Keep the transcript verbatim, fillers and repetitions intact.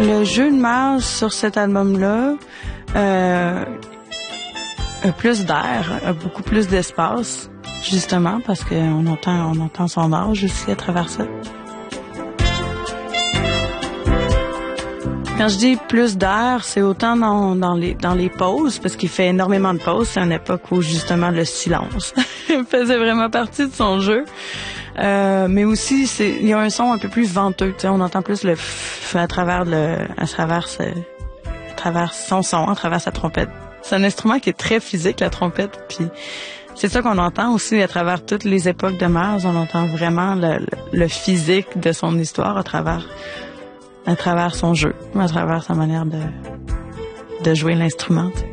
Le jeu de Mars sur cet album-là euh, a plus d'air, a beaucoup plus d'espace, justement, parce qu'on entend, on entend son âge aussi à travers ça. Quand je dis plus d'air, c'est autant dans, dans, les, dans les pauses, parce qu'il fait énormément de pauses. C'est une époque où, justement, le silence faisait vraiment partie de son jeu. Euh, mais aussi, c'est, il y a un son un peu plus venteux. Tu sais, on entend plus le f à travers le, à travers, ce, à travers son son, à travers sa trompette. C'est un instrument qui est très physique, la trompette. Puis c'est ça qu'on entend aussi à travers toutes les époques de Mars. On entend vraiment le, le, le physique de son histoire à travers, à travers son jeu, à travers sa manière de, de jouer l'instrument. Tu sais.